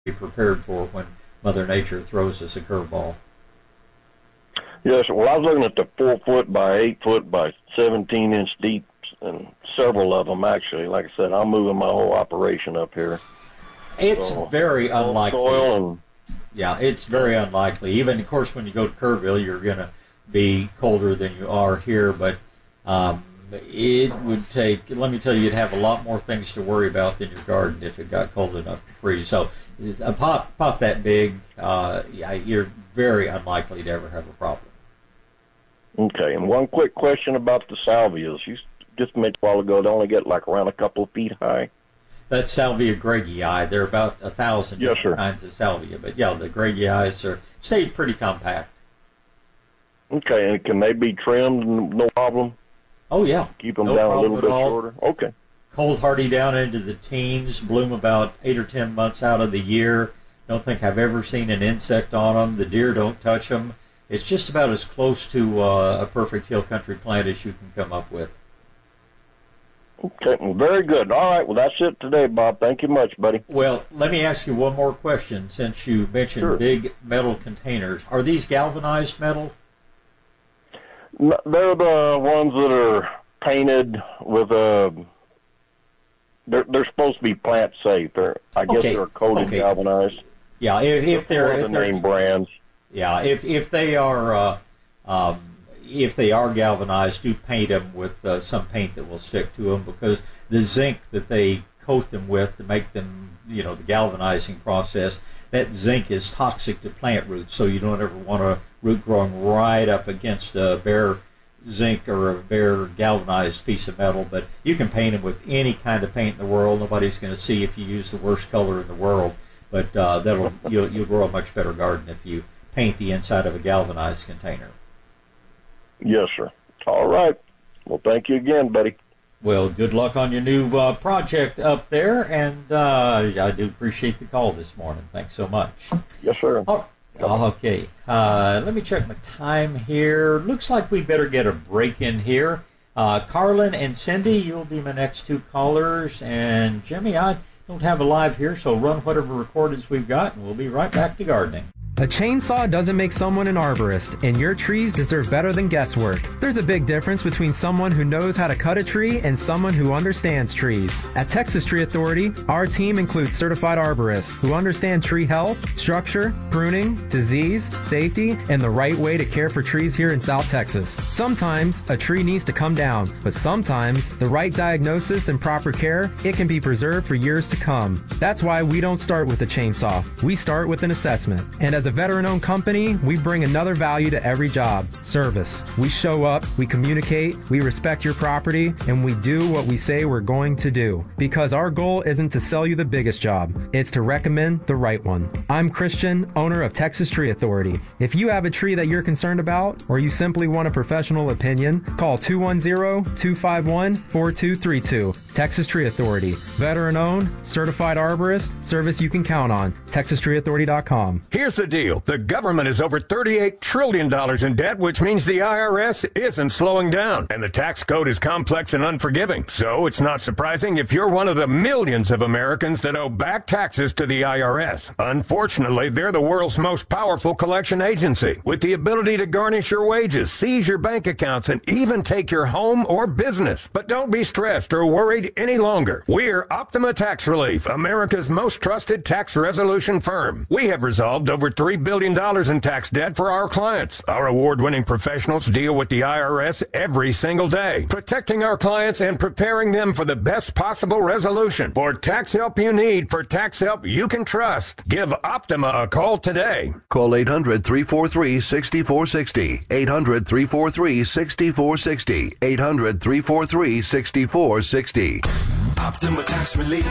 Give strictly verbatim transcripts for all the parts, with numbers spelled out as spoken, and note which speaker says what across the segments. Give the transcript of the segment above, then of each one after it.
Speaker 1: be prepared for when Mother Nature throws us a curveball.
Speaker 2: Yes, well, I was looking at the four foot by eight foot by seventeen inch deep, and several of them actually. Like I said, I'm moving my whole operation up here.
Speaker 1: It's
Speaker 2: so,
Speaker 1: very unlikely.
Speaker 2: Soil and,
Speaker 1: yeah, it's very unlikely. Even, of course, when you go to Kerrville, you're going to be colder than you are here, but um, it would take, let me tell you, you'd have a lot more things to worry about than your garden if it got cold enough to freeze. So a pot, pot that big, uh, yeah, you're very unlikely to ever have a problem.
Speaker 2: Okay, and one quick question about the salvias. You just mentioned a while ago they only get like around a couple of feet high.
Speaker 1: That's Salvia greggii. There are about a thousand
Speaker 2: yes,
Speaker 1: different
Speaker 2: sir.
Speaker 1: kinds of salvia, but yeah, the greggii are stay pretty compact.
Speaker 2: Okay, and can they be trimmed? No problem.
Speaker 1: Oh yeah,
Speaker 2: keep them
Speaker 1: no
Speaker 2: down a little bit
Speaker 1: all.
Speaker 2: shorter. Okay.
Speaker 1: Cold hardy down into the teens, bloom about eight or ten months out of the year. Don't think I've ever seen an insect on them. The deer don't touch them. It's just about as close to uh, a perfect hill country plant as you can come up with.
Speaker 2: Okay, well, very good. All right, well, that's it today, Bob. Thank you much, buddy.
Speaker 1: Well, let me ask you one more question since you mentioned
Speaker 2: sure.
Speaker 1: big metal containers. Are these galvanized metal?
Speaker 2: No, they're the ones that are painted with a... They're, they're supposed to be plant safe. They're, I guess
Speaker 1: okay.
Speaker 2: they're coated
Speaker 1: okay.
Speaker 2: galvanized.
Speaker 1: Yeah, if, if they're...
Speaker 2: If the
Speaker 1: they're,
Speaker 2: name brands.
Speaker 1: Yeah, if, if they are... Uh, um, if they are galvanized, do paint them with uh, some paint that will stick to them, because the zinc that they coat them with to make them, you know, the galvanizing process, that zinc is toxic to plant roots, so you don't ever want a root growing right up against a bare zinc or a bare galvanized piece of metal. But you can paint them with any kind of paint in the world. Nobody's going to see if you use the worst color in the world, but uh, that'll you'll, you'll grow a much better garden if you paint the inside of a galvanized container.
Speaker 2: Yes, sir. All right. Well, thank you again, buddy.
Speaker 1: Well, good luck on your new uh, project up there, and uh, I do appreciate the call this morning. Thanks so much.
Speaker 2: Yes, sir.
Speaker 1: Oh, okay. Uh, let me check my time here. Looks like we better get a break in here. Uh, Carlin and Cindy, you'll be my next two callers, and Jimmy, I don't have a live here, so run whatever recordings we've got, and we'll be right back to gardening.
Speaker 3: A chainsaw doesn't make someone an arborist, and your trees deserve better than guesswork. There's a big difference between someone who knows how to cut a tree and someone who understands trees. At Texas Tree Authority, our team includes certified arborists who understand tree health, structure, pruning, disease, safety, and the right way to care for trees here in South Texas. Sometimes a tree needs to come down, but sometimes the right diagnosis and proper care, it can be preserved for years to come. That's why we don't start with a chainsaw. We start with an assessment. And as a veteran-owned company, we bring another value to every job: service. We show up, we communicate, we respect your property, and we do what we say we're going to do. Because our goal isn't to sell you the biggest job, it's to recommend the right one. I'm Christian, owner of Texas Tree Authority. If you have a tree that you're concerned about, or you simply want a professional opinion, call two one zero, two five one, four two three two. Texas Tree Authority. Veteran-owned, certified arborist, service you can count on. Texas Tree Authority dot com.
Speaker 4: Here's the deal. The government is over thirty-eight trillion dollars in debt, which means the I R S isn't slowing down. And the tax code is complex and unforgiving. So it's not surprising if you're one of the millions of Americans that owe back taxes to the I R S. Unfortunately, they're the world's most powerful collection agency, with the ability to garnish your wages, seize your bank accounts, and even take your home or business. But don't be stressed or worried any longer. We're Optima Tax Relief, America's most trusted tax resolution firm. We have resolved over three billion dollars in tax debt for our clients. Our award-winning professionals deal with the I R S every single day, protecting our clients and preparing them for the best possible resolution. For tax help you need, for tax help you can trust, give Optima a call today.
Speaker 5: Call eight hundred, three four three, six four six zero, eight hundred, three four three, six four six zero, eight hundred, three four three, six four six zero.
Speaker 6: Optima Tax Relief.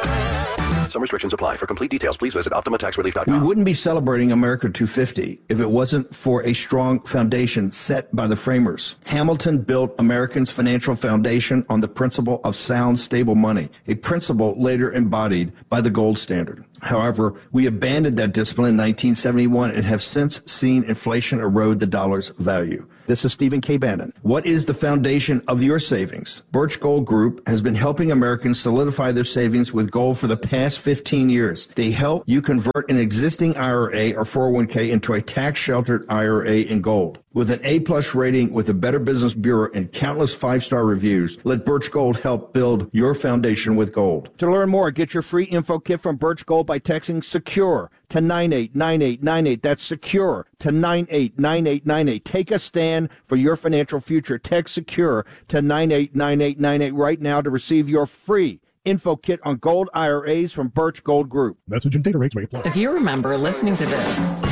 Speaker 5: Some restrictions apply. For complete details, please visit Optima Tax Relief dot com.
Speaker 7: We wouldn't be celebrating America two fifty if it wasn't for a strong foundation set by the framers. Hamilton built Americans' financial foundation on the principle of sound, stable money, a principle later embodied by the gold standard. However, we abandoned that discipline in nineteen seventy-one and have since seen inflation erode the dollar's value. This is Stephen K. Bannon. What is the foundation of your savings? Birch Gold Group has been helping Americans solidify their savings with gold for the past fifteen years. They help you convert an existing I R A or four oh one k into a tax-sheltered I R A in gold. With an A-plus rating with the Better Business Bureau and countless five-star reviews, let Birch Gold help build your foundation with gold. To learn more, get your free info kit from Birch Gold by texting SECURE to nine eight nine eight nine eight. That's SECURE to nine eight nine eight nine eight. Take a stand for your financial future. Text SECURE to nine eight nine eight nine eight right now to receive your free info kit on gold I R As from Birch Gold Group.
Speaker 8: Message and data rates may apply.
Speaker 9: If you remember listening to this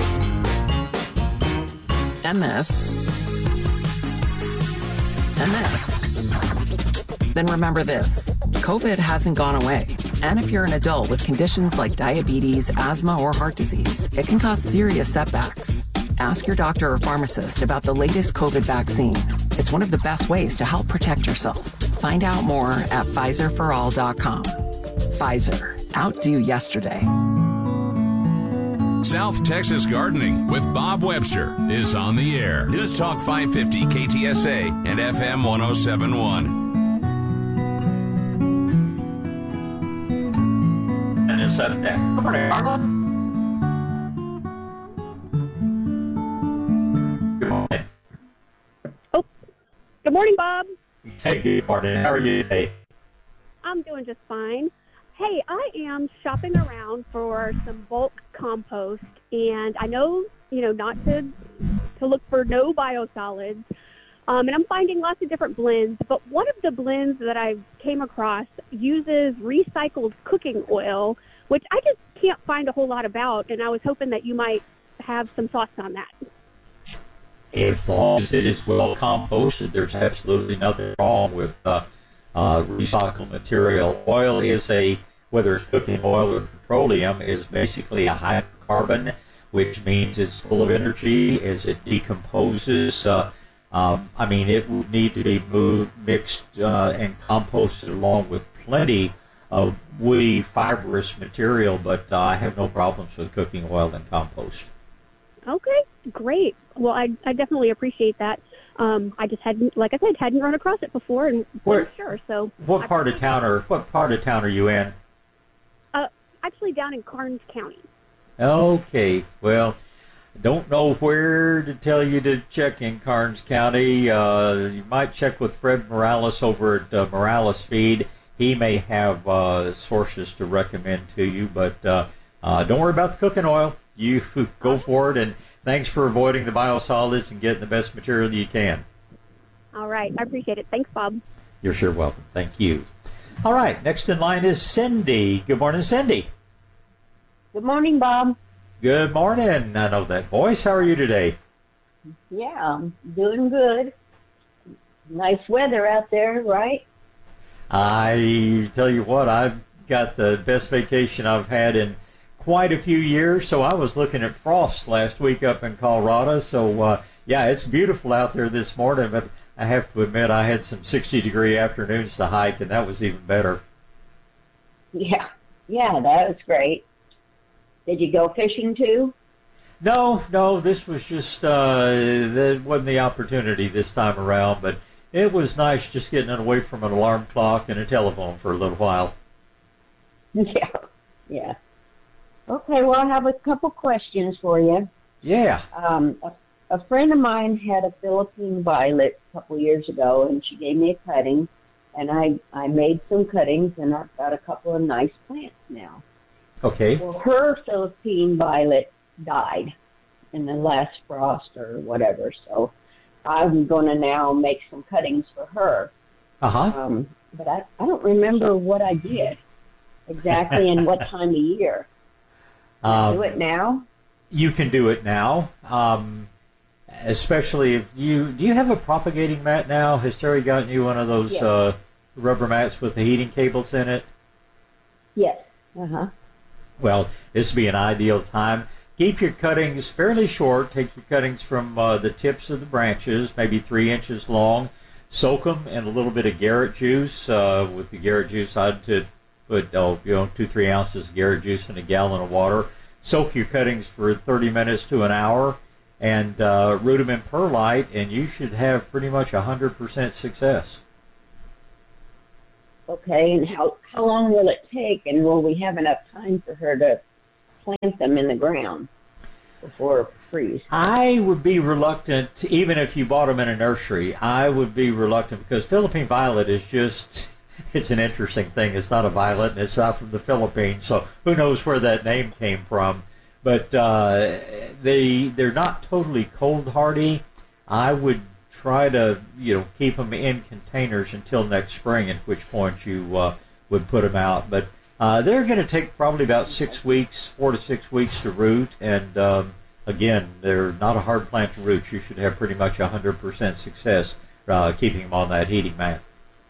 Speaker 9: and this and this, then remember this. COVID hasn't gone away. And if you're an adult with conditions like diabetes, asthma, or heart disease, it can cause serious setbacks. Ask your doctor or pharmacist about the latest COVID vaccine. It's one of the best ways to help protect yourself. Find out more at Pfizer for all dot com. Pfizer. Outdo yesterday.
Speaker 10: South Texas Gardening with Bob Webster is on the air. News Talk five fifty K T S A and F M one oh seven point one.
Speaker 1: And it's up there. Good morning, Carla. Good morning.
Speaker 11: Oh, good morning, Bob.
Speaker 1: Hey, good morning. How are you today?
Speaker 11: I'm doing just fine. Hey, I am shopping around for some bulk compost, and I know, you know, not to to look for no biosolids, um, and I'm finding lots of different blends, but one of the blends that I came across uses recycled cooking oil, which I just can't find a whole lot about, and I was hoping that you might have some thoughts on that.
Speaker 1: As long as it is well composted, there's absolutely nothing wrong with uh, uh, recycled material. Oil is a, whether it's cooking oil or petroleum, is basically a hydrocarbon, which means it's full of energy as it decomposes. Uh, um, I mean, it would need to be moved, mixed, uh, and composted along with plenty of woody, fibrous material, but uh, I have no problems with cooking oil and compost.
Speaker 11: Okay, great. Well, I, I definitely appreciate that. Um, I just hadn't, like I said, hadn't run across it before, and wasn't sure. So,
Speaker 1: what part of town are what part of town are you in?
Speaker 11: Uh, actually, down in Karnes County.
Speaker 1: Okay. Well, I don't know where to tell you to check in Karnes County. Uh, you might check with Fred Morales over at uh, Morales Feed. He may have uh, sources to recommend to you, but uh, uh, don't worry about the cooking oil. You go for it, and thanks for avoiding the biosolids and getting the best material you can.
Speaker 11: All right. I appreciate it. Thanks, Bob.
Speaker 1: You're sure welcome. Thank you. All right. Next in line is Cindy. Good morning, Cindy.
Speaker 12: Good morning, Bob.
Speaker 1: Good morning. I know that voice. How are you today?
Speaker 12: Yeah, I'm doing good. Nice weather out there, right?
Speaker 1: I tell you what, I've got the best vacation I've had in quite a few years, so I was looking at frost last week up in Colorado, so uh, yeah, it's beautiful out there this morning, but I have to admit I had some sixty degree afternoons to hike, and that was even better.
Speaker 12: Yeah, yeah, that was great. Did you go fishing too?
Speaker 1: No, no, this was just, uh, there wasn't the opportunity this time around, but it was nice just getting away from an alarm clock and a telephone for a little while.
Speaker 12: Yeah, yeah. Okay, well, I have a couple questions for you.
Speaker 1: Yeah.
Speaker 12: Um, a, a friend of mine had a Philippine violet a couple years ago, and she gave me a cutting, and I, I made some cuttings, and I've got a couple of nice plants now.
Speaker 1: Okay.
Speaker 12: Well, her Philippine violet died in the last frost or whatever, so I'm going to now make some cuttings for her.
Speaker 1: Uh-huh.
Speaker 12: Um, but I, I don't remember what I did exactly and what time of year. Can I
Speaker 1: um,
Speaker 12: do it now?
Speaker 1: You can do it now, um, especially if you... Do you have a propagating mat now? Has Terry gotten you one of those
Speaker 12: yes.
Speaker 1: uh, rubber mats with the heating cables in it?
Speaker 12: Yes. Uh-huh.
Speaker 1: Well, this would be an ideal time. Keep your cuttings fairly short. Take your cuttings from uh, the tips of the branches, maybe three inches long. Soak them in a little bit of Garrett juice. Uh, with the Garrett juice, I'd to put oh, you know, two, three ounces of Garrett juice in a gallon of water. Soak your cuttings for thirty minutes to an hour. and uh, root them in perlite, and you should have pretty much one hundred percent success.
Speaker 12: Okay, and how, how long will it take, and will we have enough time for her to plant them in the ground before it freeze?
Speaker 1: I would be reluctant, even if you bought them in a nursery, I would be reluctant because Philippine violet is just, it's an interesting thing. It's not a violet, and it's not from the Philippines, so who knows where that name came from. But uh, they, they're not totally cold hardy. I would try to, you know, keep them in containers until next spring, at which point you uh, would put them out. But uh, they're going to take probably about six weeks, four to six weeks to root. And um, again, they're not a hard plant to root. You should have pretty much one hundred percent success uh, keeping them on that heating mat.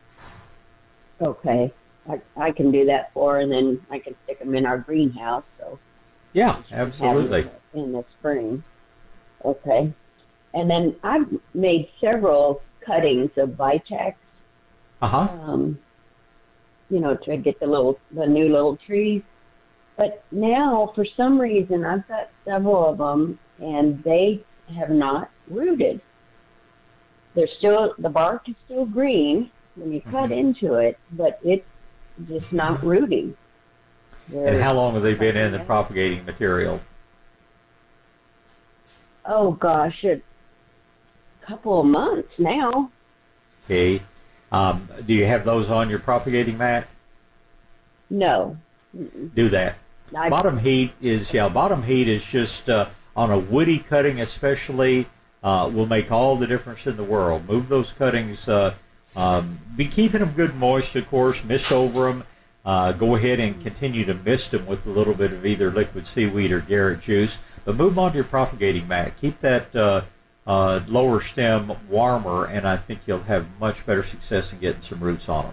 Speaker 12: Okay, I, I can do that for her, and then I can stick them in our greenhouse. So
Speaker 1: yeah, absolutely.
Speaker 12: In the spring. Okay. And then I've made several cuttings of Vitex.
Speaker 1: Uh-huh.
Speaker 12: Um, you know, to get the little, the new little trees. But now, for some reason, I've got several of them, and they have not rooted. They're still, the bark is still green when you cut mm-hmm. into it, but it's just not rooting. They're,
Speaker 1: and how long have they been in the propagating material?
Speaker 12: Oh, gosh, a couple of months now.
Speaker 1: Okay. Um, do you have those on your propagating mat?
Speaker 12: No. Mm-mm.
Speaker 1: Do that. I, bottom heat is, yeah, bottom heat is just uh, on a woody cutting especially, uh, will make all the difference in the world. Move those cuttings, uh, um, be keeping them good moist, of course, mist over them. Uh, go ahead and continue to mist them with a little bit of either liquid seaweed or Garrett juice. But move on to your propagating mat. Keep that uh, uh, lower stem warmer, and I think you'll have much better success in getting some roots on them.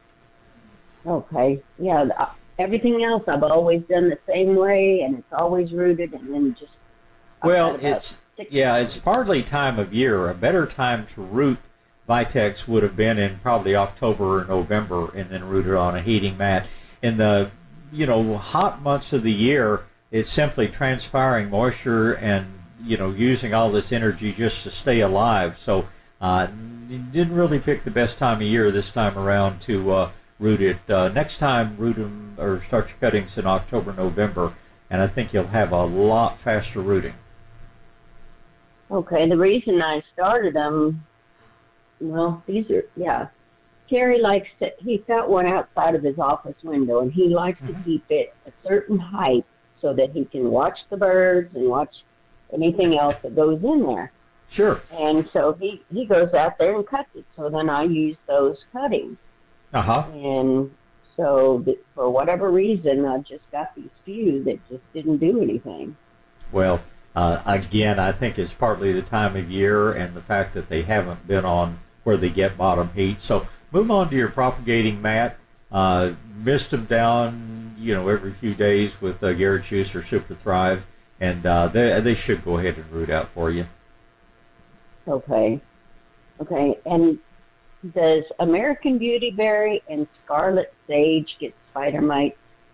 Speaker 12: Okay. Yeah, everything else I've always done the same way, and it's always rooted, and then just...
Speaker 1: Well, it's, yeah, it's partly time of year. A better time to root Vitex would have been in probably October or November, and then rooted on a heating mat. In the, you know, hot months of the year, it's simply transpiring moisture and, you know, using all this energy just to stay alive. So uh, you didn't really pick the best time of year this time around to uh, root it. Uh, next time, root them or start your cuttings in October, November, and I think you'll have a lot faster rooting.
Speaker 12: Okay, the reason I started them, well, these are, yeah. Terry likes to, he's got one outside of his office window, and he likes mm-hmm. to keep it a certain height so that he can watch the birds and watch anything else that goes in there.
Speaker 1: Sure.
Speaker 12: And so he, he goes out there and cuts it. So then I use those cuttings.
Speaker 1: Uh-huh.
Speaker 12: And so th- for whatever reason, I just got these few that just didn't do anything.
Speaker 1: Well, uh, again, I think it's partly the time of year and the fact that they haven't been on where they get bottom heat. So move on to your propagating mat. Uh, mist them down, you know, every few days with uh, Garrett Juice or Super Thrive, and uh, they they should go ahead and root out for you.
Speaker 12: Okay. Okay. And does American Beautyberry and Scarlet Sage get spider mites?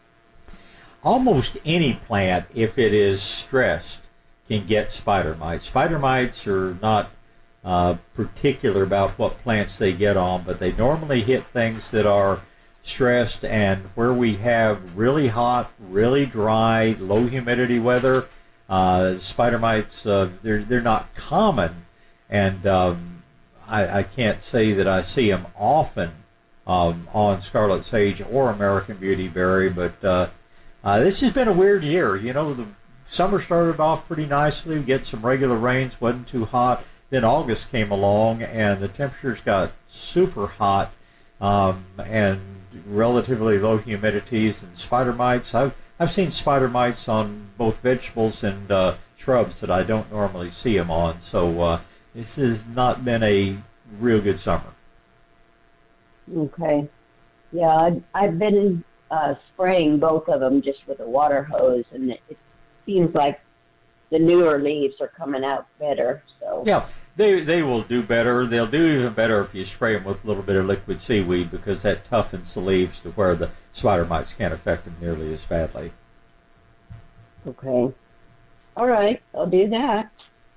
Speaker 1: Almost any plant, if it is stressed, can get spider mites. Spider mites are not uh, particular about what plants they get on, but they normally hit things that are stressed, and where we have really hot, really dry, low humidity weather, uh, spider mites, uh, they're, they're not common, and um, I, I can't say that I see them often um, on Scarlet Sage or American Beautyberry, but uh, uh, this has been a weird year. You know, the summer started off pretty nicely, we get some regular rains, wasn't too hot, then August came along and the temperatures got super hot, um, and relatively low humidities and spider mites. I've, I've seen spider mites on both vegetables and uh, shrubs that I don't normally see them on, so uh, this has not been a real good summer.
Speaker 12: Okay. Yeah, I've, I've been uh, spraying both of them just with a water hose, and it, it seems like the newer leaves are coming out better. So
Speaker 1: yeah, they they will do better. They'll do even better if you spray them with a little bit of liquid seaweed, because that toughens the leaves to where the spider mites can't affect them nearly as badly.
Speaker 12: Okay. All right, I'll do that.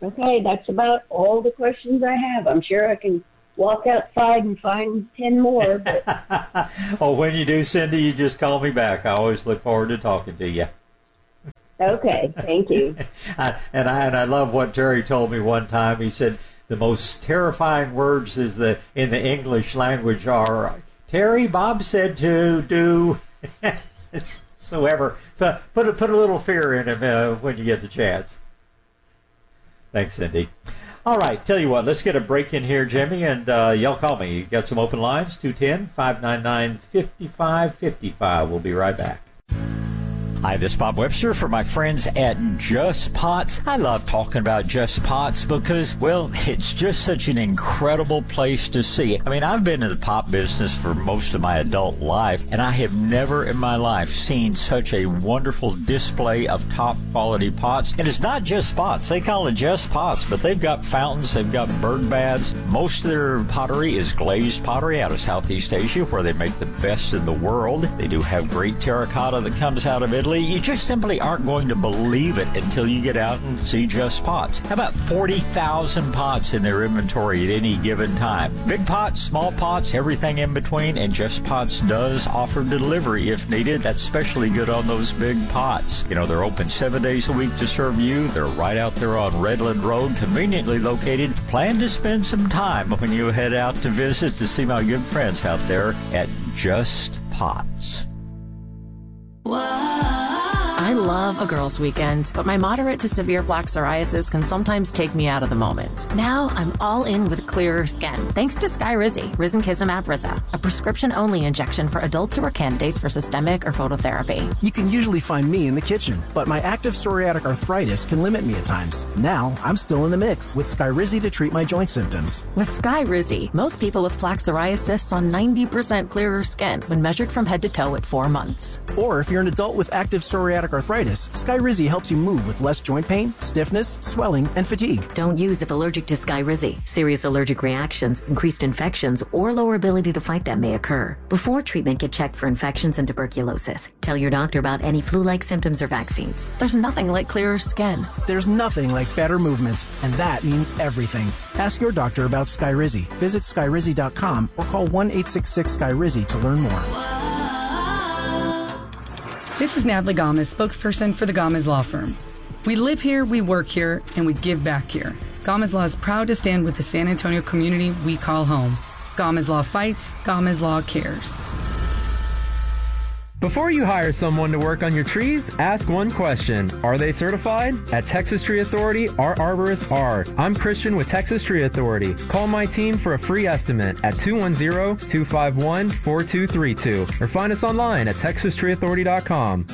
Speaker 12: Okay, that's about all the questions I have. I'm sure I can walk outside and find ten more. But...
Speaker 1: oh, when you do, Cindy, you just call me back. I always look forward to talking to you.
Speaker 12: Okay, thank you.
Speaker 1: I, and I and I love what Terry told me one time. He said the most terrifying words is the in the English language are, Terry, Bob said to do. So ever put put a, put a little fear in him uh, when you get the chance. Thanks, Cindy. All right, tell you what, let's get a break in here, Jimmy, and uh, y'all call me. You got some open lines, two one zero, five nine nine, five five five five. We'll be right back. Hi, this is Bob Webster for my friends at Just Pots. I love talking about Just Pots because, well, it's just such an incredible place to see. I mean, I've been in the pot business for most of my adult life, and I have never in my life seen such a wonderful display of top quality pots. And it's not just pots. They call it Just Pots, but they've got fountains, they've got bird baths. Most of their pottery is glazed pottery out of Southeast Asia, where they make the best in the world. They do have great terracotta that comes out of Italy. You just simply aren't going to believe it until you get out and see Just Pots. How about forty thousand pots in their inventory at any given time? Big pots, small pots, everything in between, and Just Pots does offer delivery if needed. That's especially good on those big pots. You know, they're open seven days a week to serve you. They're right out there on Redland Road, conveniently located. Plan to spend some time when you head out to visit to see my good friends out there at Just Pots.
Speaker 8: I love a girls' weekend, but my moderate to severe plaque psoriasis can sometimes take me out of the moment. Now I'm all in with clearer skin, thanks to Skyrizi, Risankizumab Risa, a prescription-only injection for adults who are candidates for systemic or phototherapy.
Speaker 13: You can usually find me in the kitchen, but my active psoriatic arthritis can limit me at times. Now I'm still in the mix with Skyrizi to treat my joint symptoms.
Speaker 8: With Skyrizi, most people with plaque psoriasis saw ninety percent clearer skin when measured from head to toe at four months.
Speaker 13: Or if you're an adult with active psoriatic arthritis, Skyrizi helps you move with less joint pain, stiffness, swelling, and fatigue.
Speaker 14: Don't use if allergic to Skyrizi. Serious allergic reactions, increased infections, or lower ability to fight them may occur. Before treatment, get checked for infections and tuberculosis. Tell your doctor about any flu-like symptoms or vaccines.
Speaker 8: There's nothing like clearer skin.
Speaker 13: There's nothing like better movement, and that means everything. Ask your doctor about Skyrizi. Visit Skyrizi dot com or call one eight six six Skyrizi to learn more.
Speaker 15: This is Natalie Gomez, spokesperson for the Gomez Law Firm. We live here, we work here, and we give back here. Gomez Law is proud to stand with the San Antonio community we call home. Gomez Law fights, Gomez Law cares.
Speaker 3: Before you hire someone to work on your trees, ask one question. Are they certified? At Texas Tree Authority, our arborists are. I'm Christian with Texas Tree Authority. Call my team for a free estimate at two one zero, two five one, four two three two or find us online at texas tree authority dot com.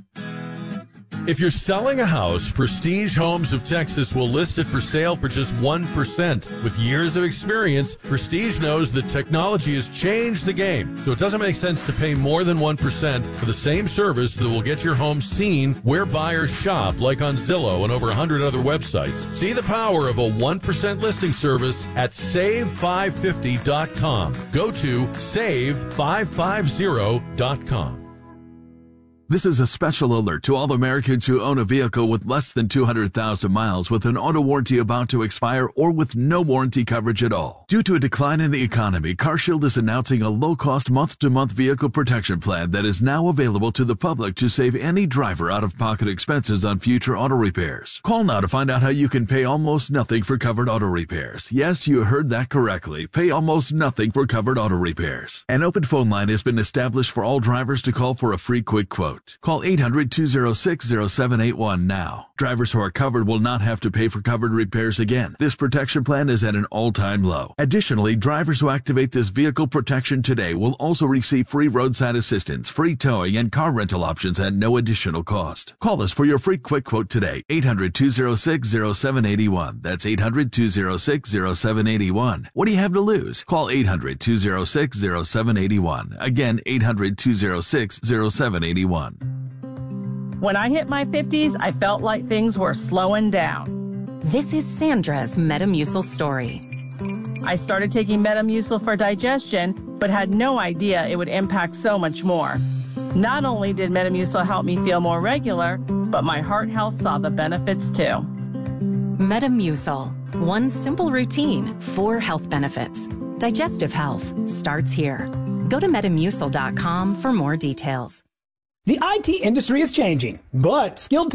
Speaker 16: If you're selling a house, Prestige Homes of Texas will list it for sale for just one percent. With years of experience, Prestige knows that technology has changed the game, so it doesn't make sense to pay more than one percent for the same service that will get your home seen where buyers shop, like on Zillow and over one hundred other websites. See the power of a one percent listing service at save five fifty dot com. Go to save five fifty dot com.
Speaker 17: This is a special alert to all Americans who own a vehicle with less than two hundred thousand miles with an auto warranty about to expire or with no warranty coverage at all. Due to a decline in the economy, CarShield is announcing a low-cost month-to-month vehicle protection plan that is now available to the public to save any driver out-of-pocket expenses on future auto repairs. Call now to find out how you can pay almost nothing for covered auto repairs. Yes, you heard that correctly. Pay almost nothing for covered auto repairs. An open phone line has been established for all drivers to call for a free quick quote. Call eight hundred, two oh six, oh seven eight one now. Drivers who are covered will not have to pay for covered repairs again. This protection plan is at an all-time low. Additionally, drivers who activate this vehicle protection today will also receive free roadside assistance, free towing, and car rental options at no additional cost. Call us for your free quick quote today. eight hundred, two oh six, oh seven eight one. That's eight hundred, two oh six, oh seven eight one. What do you have to lose? Call eight hundred, two oh six, oh seven eight one. Again, eight hundred, two oh six, oh seven eight one.
Speaker 18: When I hit my fifties, I felt like things were slowing down.
Speaker 19: This is Sandra's Metamucil story.
Speaker 18: I started taking Metamucil for digestion, but had no idea it would impact so much more. Not only did Metamucil help me feel more regular, but my heart health saw the benefits too.
Speaker 19: Metamucil. One simple routine, four health benefits. Digestive health starts here. Go to metamucil dot com for more details.
Speaker 20: The I T industry is changing, but skilled